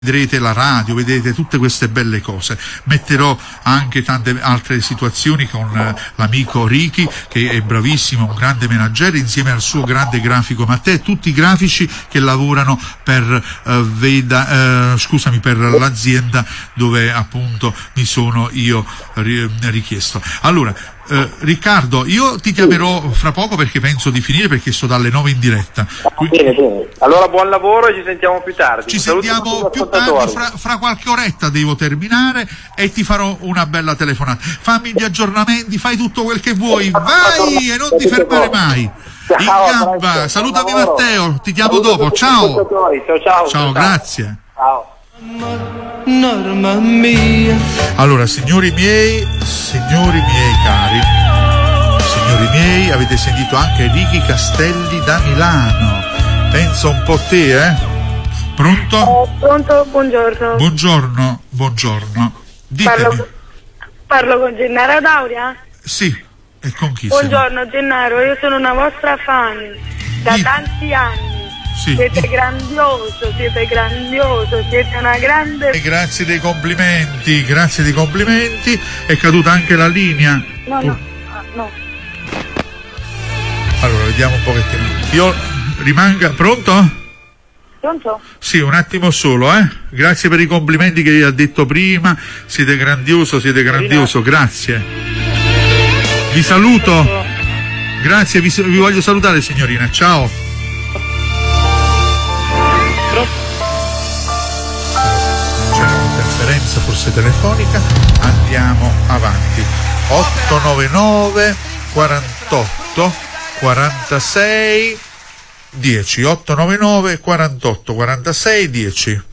vedrete la radio, vedete tutte queste belle cose. Metterò anche tante altre situazioni con l'amico Ricky, che è bravissimo, un grande menager, insieme al suo grande grafico Matteo, tutti i grafici che lavorano per per l'azienda dove appunto mi sono io richiesto. Allora, Riccardo, io ti chiamerò fra poco perché penso di finire, perché sto dalle 9 in diretta. Bene. Allora buon lavoro e ci sentiamo più tardi. Ci sentiamo più tardi, fra qualche oretta devo terminare e ti farò una bella telefonata. Fammi gli aggiornamenti, fai tutto quel che vuoi, vai e non ti fermare mai. In gamba, salutami Matteo, ti chiamo dopo, ciao. Ciao, grazie. Ciao. Allora, signori miei cari, signori miei, avete sentito anche Ricky Castelli da Milano. Pensa un po' te, eh? Pronto? Pronto, buongiorno. Buongiorno. Ditemi. Parlo con Gennaro Dauria? Sì, e con chi? Buongiorno Gennaro, io sono una vostra fan da tanti anni. Sì. Siete grandioso, siete una grande... E grazie dei complimenti, è caduta anche la linea. No. Allora, vediamo un pochettino. Io rimanga... Pronto? Sì, un attimo solo, Grazie per i complimenti che ha detto prima. Siete grandioso, grazie. Vi saluto. Grazie, vi voglio salutare, signorina. Ciao. C'è un'interferenza forse telefonica. Andiamo avanti. 899 48 46 10 899 48 46 10.